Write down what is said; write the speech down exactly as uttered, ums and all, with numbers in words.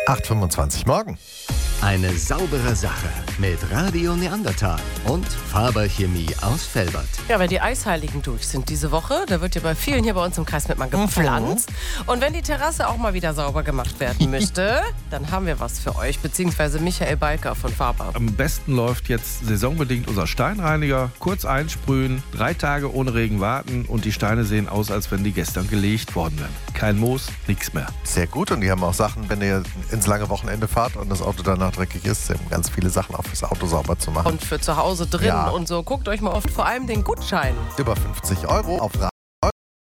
acht Uhr fünfundzwanzig morgen. Eine saubere Sache mit Radio Neandertal und Faber Chemie aus Velbert. Ja, wenn die Eisheiligen durch sind diese Woche, da wird ja bei vielen hier bei uns im Kreis mit mal gepflanzt. Mhm. Und wenn die Terrasse auch mal wieder sauber gemacht werden möchte, dann haben wir was für euch, beziehungsweise Michael Balker von Faber. Am besten läuft jetzt saisonbedingt unser Steinreiniger. Kurz einsprühen, drei Tage ohne Regen warten und die Steine sehen aus, als wenn die gestern gelegt worden wären. Kein Moos, nichts mehr. Sehr gut, und die haben auch Sachen, wenn ihr ins lange Wochenende fahrt und das Auto danach dreckig ist, sie haben ganz viele Sachen auch fürs Auto sauber zu machen. Und für zu Hause drin Ja. und so. Guckt euch mal oft vor allem den Gutschein. Über fünfzig Euro auf